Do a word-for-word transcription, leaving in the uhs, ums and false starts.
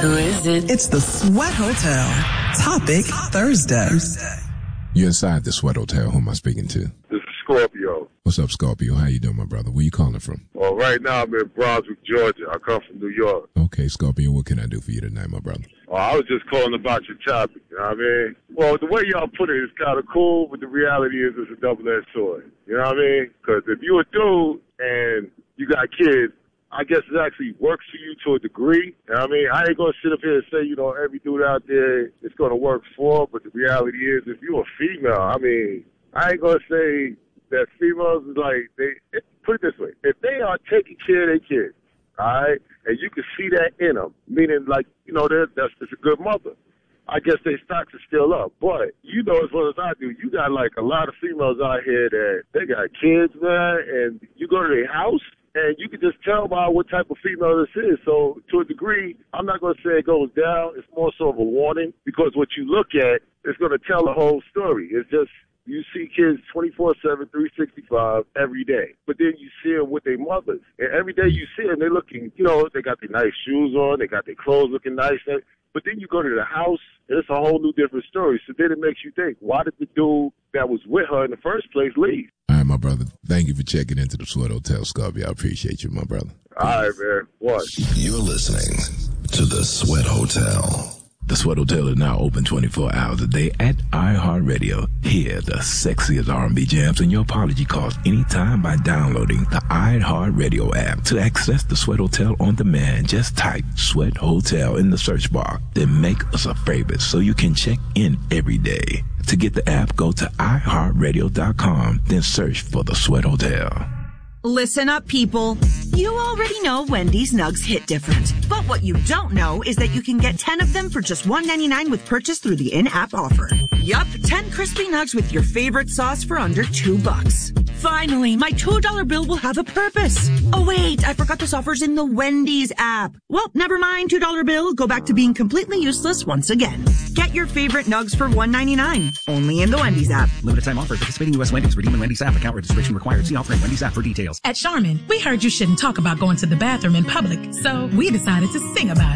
Who is it? It's the Sweat Hotel. Topic Thursday. You're inside the Sweat Hotel. Who am I speaking to? This is Scorpio. What's up, Scorpio? How you doing, my brother? Where you calling from? Well, right now I'm in Brunswick, Georgia. I come from New York. Okay, Scorpio, what can I do for you tonight, my brother? Well, I was just calling about your topic, you know what I mean? Well, the way y'all put it is kind of cool, but the reality is it's a double-edged sword. You know what I mean? Because if you're a dude and you got kids, I guess it actually works for you to a degree. You know what I mean? I ain't going to sit up here and say, you know, every dude out there it's going to work for, but the reality is if you're a female, I mean, I ain't going to say that females is like, they it, put it this way, if they are taking care of their kids, all right, and you can see that in them, meaning like, you know, that's just a good mother, I guess their stocks are still up. But you know as well as I do, you got like a lot of females out here that they got kids, man, and you go to their house, and you can just tell by what type of female this is. So to a degree, I'm not going to say it goes down. It's more so of a warning because what you look at is going to tell the whole story. It's just you see kids twenty-four seven, three sixty-five every day. But then you see them with their mothers. And every day you see them, they're looking, you know, they got their nice shoes on. They got their clothes looking nice. But then you go to the house, and it's a whole new different story. So then it makes you think, why did the dude that was with her in the first place leave? All right, my brother. Thank you for checking into the Sweat Hotel, Scorpio. I appreciate you, my brother. All right, man. What? You're listening to the Sweat Hotel. The Sweat Hotel is now open twenty-four hours a day at iHeartRadio. Hear the sexiest R and B jams and your apology calls anytime by downloading the iHeartRadio app. To access the Sweat Hotel on demand, just type Sweat Hotel in the search bar. Then make us a favorite so you can check in every day. To get the app, go to i heart radio dot com, then search for the Sweat Hotel. Listen up, people. You already know Wendy's nugs hit different. But what you don't know is that you can get ten of them for just one ninety-nine with purchase through the in-app offer. Yup, ten crispy nugs with your favorite sauce for under two bucks. Finally, my two dollar bill will have a purpose. Oh, wait, I forgot this offer's in the Wendy's app. Well, never mind, two dollar bill. Go back to being completely useless once again. Get your favorite nugs for one ninety-nine. Only in the Wendy's app. Limited time offer. Participating U S Wendy's. Redeem in Wendy's app. Account registration required. See offer in Wendy's app for details. At Charmin, we heard you shouldn't talk about going to the bathroom in public, so we decided to sing about it.